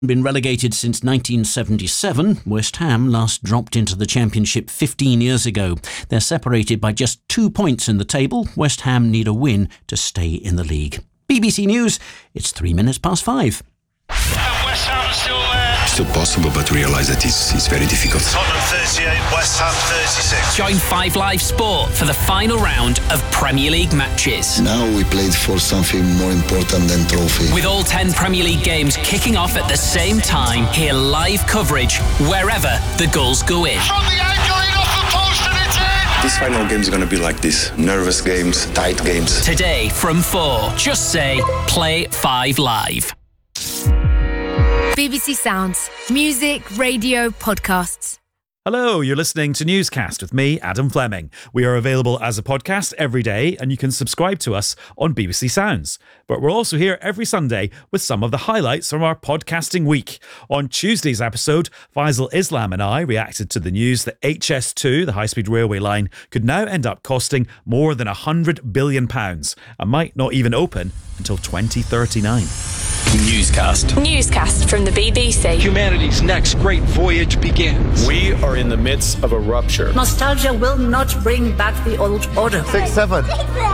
Been relegated since 1977, West Ham last dropped into the Championship 15 years ago. They're separated by just 2 points in the table. West Ham need a win to stay in the league. BBC News, it's 5:03. West Ham are still there. Still possible, but realise that it's very difficult. Tottenham 38, West Ham 36. Join 5 Live Sport for the final round of Premier League matches. Now we played for something more important than trophy. With all 10 Premier League games kicking off at the same time, hear live coverage wherever the goals go in. From the angle, in off the post, and it's in. This final game is going to be like this. Nervous games, tight games. Today from 4. Just say, play 5 Live. BBC Sounds. Music, radio, podcasts. Hello, you're listening to Newscast with me, Adam Fleming. We are available as a podcast every day, and you can subscribe to us on BBC Sounds. But we're also here every Sunday with some of the highlights from our podcasting week. On Tuesday's episode, Faisal Islam and I reacted to the news that HS2, the high-speed railway line, could now end up costing more than £100 billion and might not even open until 2039. Newscast from the BBC. Humanity's next great voyage begins. We are in the midst of a rupture. Nostalgia will not bring back the old order. 6-7.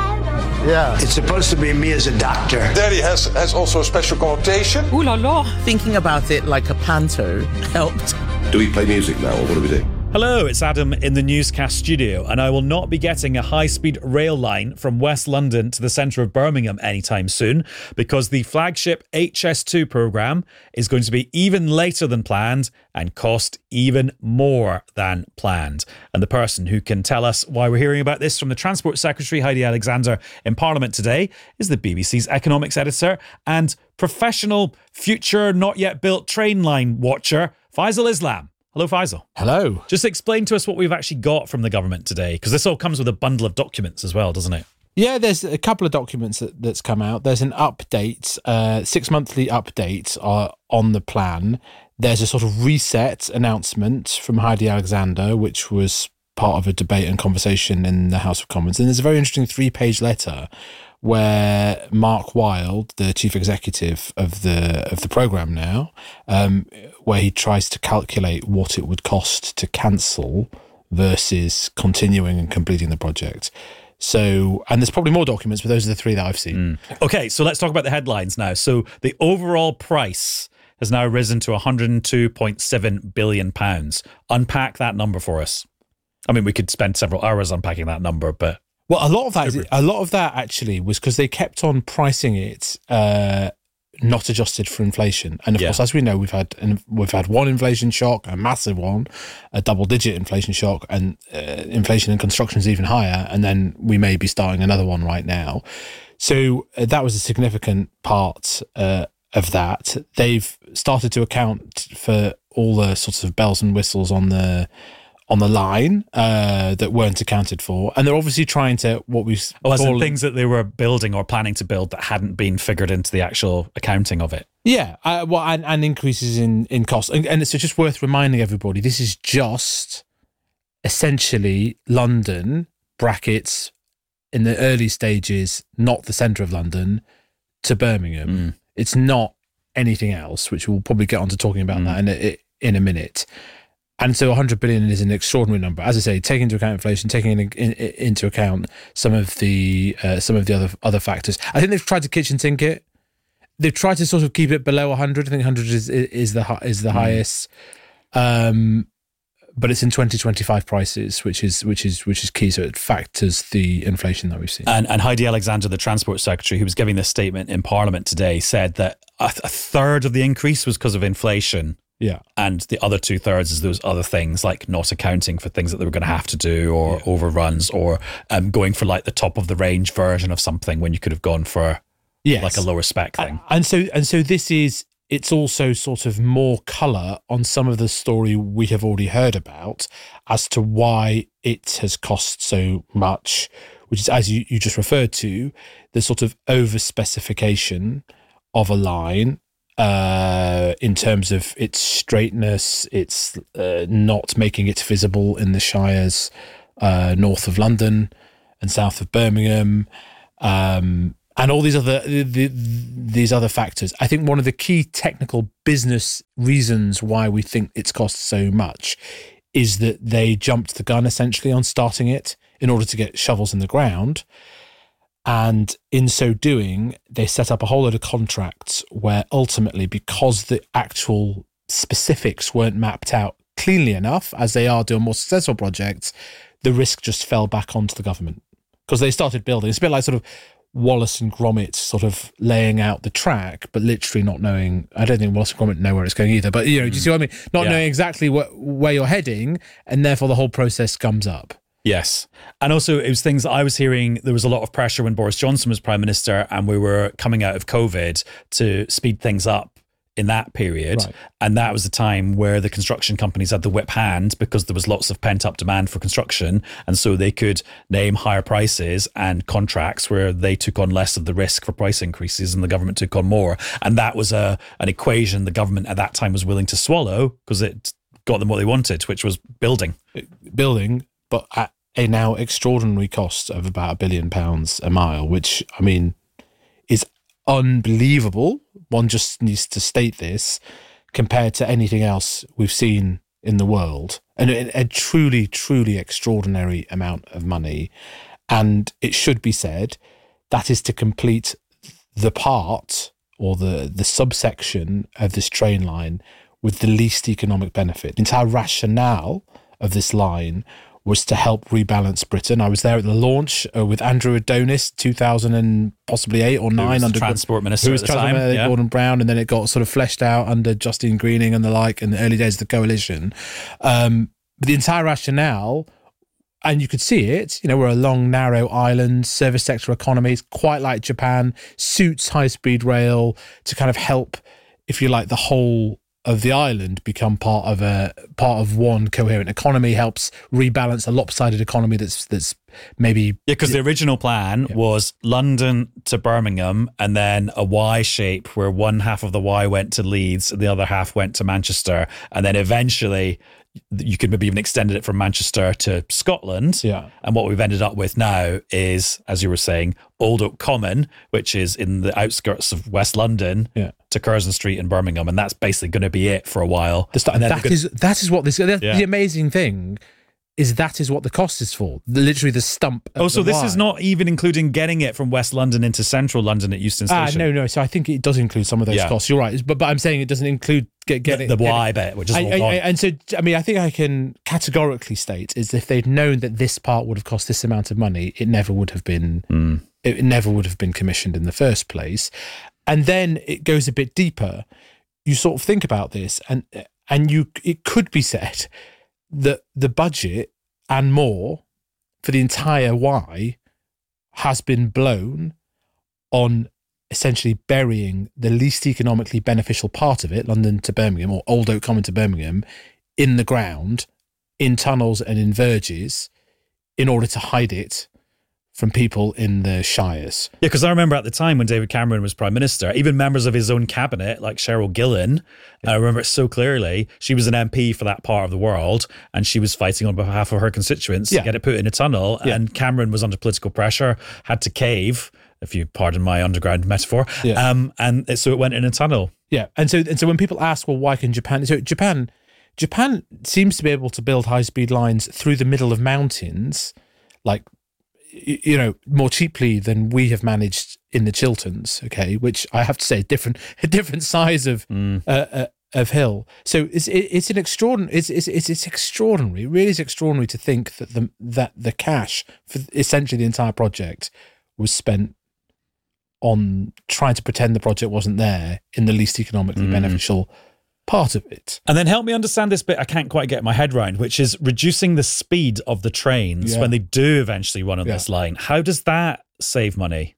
Yeah. It's supposed to be me as a doctor. Daddy has also a special connotation. Ooh la la. Thinking about it like a panto helped. Do we play music now, or what do we do? Hello, it's Adam in the Newscast studio, and I will not be getting a high-speed rail line from West London to the centre of Birmingham anytime soon, because the flagship HS2 programme is going to be even later than planned and cost even more than planned. And the person who can tell us why we're hearing about this from the Transport Secretary, Heidi Alexander, in Parliament today is the BBC's economics editor and professional future not yet built train line watcher, Faisal Islam. Hello, Faisal. Hello. Just explain to us what we've actually got from the government today, because this all comes with a bundle of documents as well, doesn't it? Yeah, there's a couple of documents that's come out. There's an update, 6 monthly update on the plan. There's a sort of reset announcement from Heidi Alexander, which was part of a debate and conversation in the House of Commons. And there's a very interesting 3-page letter where Mark Wilde, the chief executive of the programme now, where he tries to calculate what it would cost to cancel versus continuing and completing the project. So, and there's probably more documents, but those are the 3 that I've seen. Okay, so let's talk about the headlines now. So the overall price has now risen to £102.7 billion. Unpack that number for us. I mean, we could spend several hours unpacking that number, but... Well, a lot of that actually was because they kept on pricing it not adjusted for inflation, and of course, as we know, we've had one inflation shock, a massive one, a double-digit inflation shock, and inflation in construction is even higher, and then we may be starting another one right now. So that was a significant part of that. They've started to account for all the sorts of bells and whistles on the line that weren't accounted for, and they're obviously trying to as in things that they were building or planning to build that hadn't been figured into the actual accounting of it. Yeah, and increases in cost, and it's just worth reminding everybody this is just essentially London brackets in the early stages, not the centre of London, to Birmingham. It's not anything else, which we'll probably get on to talking about that in a minute. And so 100 billion is an extraordinary number. As I say, taking into account inflation, taking into account some of the other factors. I think they've tried to kitchen sink it. They've tried to sort of keep it below 100. I think 100 is the highest. But it's in 2025 prices, which is key. So it factors the inflation that we've seen. And Heidi Alexander, the Transport Secretary, who was giving this statement in Parliament today, said that a third of the increase was because of inflation. Yeah. And the other 2/3 is those other things, like not accounting for things that they were going to have to do, or overruns, or going for like the top of the range version of something when you could have gone for like a lower spec thing. And so it's also sort of more colour on some of the story we have already heard about as to why it has cost so much, which is, as you just referred to, the sort of over-specification of a line in terms of its straightness, its not making it visible in the shires north of London and south of Birmingham, and all these other factors. I think one of the key technical business reasons why we think it's cost so much is that they jumped the gun essentially on starting it in order to get shovels in the ground. And in so doing, they set up a whole load of contracts where ultimately, because the actual specifics weren't mapped out cleanly enough, as they are doing more successful projects, the risk just fell back onto the government because they started building. It's a bit like sort of Wallace and Gromit sort of laying out the track, but literally not knowing. I don't think Wallace and Gromit know where it's going either, but do you see what I mean? Not knowing exactly where you're heading, and therefore the whole process gums up. Yes. And also it was things I was hearing, there was a lot of pressure when Boris Johnson was Prime Minister and we were coming out of COVID to speed things up in that period. Right. And that was the time where the construction companies had the whip hand because there was lots of pent up demand for construction. And so they could name higher prices and contracts where they took on less of the risk for price increases and the government took on more. And that was an equation the government at that time was willing to swallow because it got them what they wanted, which was building. But at a now extraordinary cost of about £1 billion a mile, which, I mean, is unbelievable. One just needs to state this compared to anything else we've seen in the world. And a truly, truly extraordinary amount of money. And it should be said, that is to complete the part or the subsection of this train line with the least economic benefit. The entire rationale of this line was to help rebalance Britain. I was there at the launch with Andrew Adonis, 2000 and possibly 8 or 9 under Transport Minister at the time, Gordon Brown, and then it got sort of fleshed out under Justine Greening and the like in the early days of the coalition. But the entire rationale, and you could see it, we're a long, narrow island, service sector economy, it's quite like Japan, suits high-speed rail to kind of help, if you like, the whole of the island become part of one coherent economy, helps rebalance a lopsided economy that's maybe... Yeah, because the original plan was London to Birmingham and then a Y shape where one half of the Y went to Leeds and the other half went to Manchester. And then eventually you could maybe even extended it from Manchester to Scotland. Yeah. And what we've ended up with now is, as you were saying, Old Oak Common, which is in the outskirts of West London, to Curzon Street in Birmingham. And that's basically going to be it for a while. That is what this... The amazing thing is that is what the cost is for. Literally the stump of so the this Y. is not even including getting it from West London into central London at Euston Station. No. So I think it does include some of those costs. You're right. But I'm saying it doesn't include getting... The Y bit, which is all gone. And so, I mean, I think I can categorically state is if they'd known that this part would have cost this amount of money, it never would have been... It never would have been commissioned in the first place. And then it goes a bit deeper. You sort of think about this and it could be said that the budget and more for the entire Y has been blown on essentially burying the least economically beneficial part of it, London to Birmingham or Old Oak Common to Birmingham, in the ground, in tunnels and in verges, in order to hide it from people in the shires. Yeah, because I remember at the time when David Cameron was Prime Minister, even members of his own cabinet, like Cheryl Gillen, I remember it so clearly, she was an MP for that part of the world and she was fighting on behalf of her constituents to get it put in a tunnel. And Cameron was under political pressure, had to cave, if you pardon my underground metaphor, and so it went in a tunnel. Yeah, and so when people ask, well, why can Japan... So Japan seems to be able to build high-speed lines through the middle of mountains, like, more cheaply than we have managed in the Chilterns, okay, which I have to say a different size of hill. So it's an extraordinary. It's extraordinary. It really is extraordinary to think that the cash for essentially the entire project was spent on trying to pretend the project wasn't there in the least economically beneficial part of it. And then help me understand this bit I can't quite get my head around, which is reducing the speed of the trains when they do eventually run on this line. How does that save money?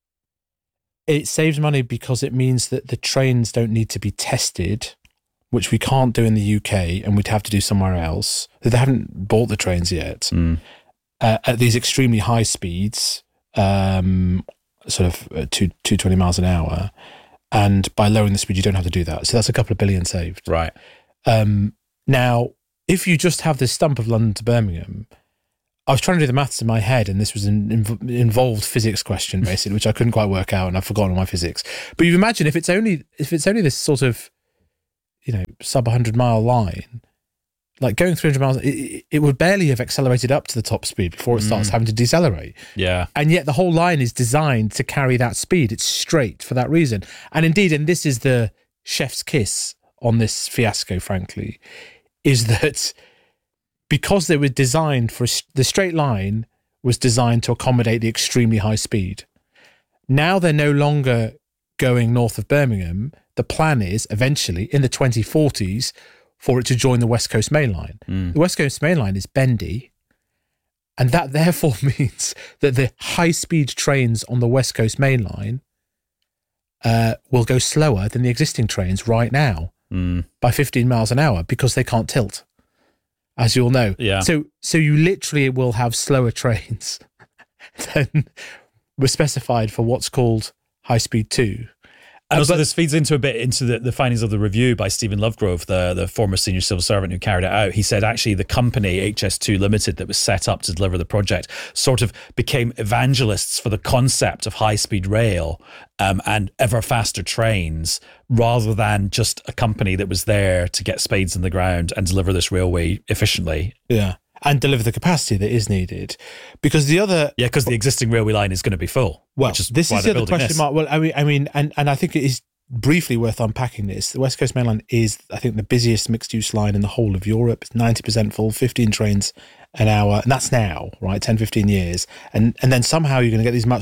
It saves money because it means that the trains don't need to be tested, which we can't do in the UK and we'd have to do somewhere else. They haven't bought the trains yet. At these extremely high speeds, sort of 220 miles an hour. And by lowering the speed, you don't have to do that. So that's a couple of billion saved. Right. Now, if you just have this stump of London to Birmingham, I was trying to do the maths in my head, and this was an involved physics question, basically, which I couldn't quite work out, and I've forgotten all my physics. But you imagine if it's only this sort of, sub 100-mile line, like going 300 miles, it would barely have accelerated up to the top speed before it starts having to decelerate. Yeah. And yet the whole line is designed to carry that speed. It's straight for that reason. And indeed, and this is the chef's kiss on this fiasco, frankly, is that because they were designed for the straight line was designed to accommodate the extremely high speed. Now they're no longer going north of Birmingham. The plan is eventually in the 2040s for it to join the West Coast Main Line. The West Coast Main Line is bendy, and that therefore means that the high-speed trains on the West Coast Main Line will go slower than the existing trains right now by 15 miles an hour because they can't tilt, as you all know. Yeah. So you literally will have slower trains than were specified for what's called High Speed 2. And also this feeds into a bit into the findings of the review by Stephen Lovegrove, the former senior civil servant who carried it out. He said actually the company HS2 Limited that was set up to deliver the project sort of became evangelists for the concept of high-speed rail and ever faster trains rather than just a company that was there to get spades in the ground and deliver this railway efficiently. Yeah. And deliver the capacity that is needed. Because the other... Yeah, because the existing railway line is going to be full. Well, this is the other question mark. Well, I mean, and I think it is briefly worth unpacking this. The West Coast Main Line is, I think, the busiest mixed-use line in the whole of Europe. It's 90% full, 15 trains an hour. And that's now, right? 10, 15 years. And then somehow you're going to get these much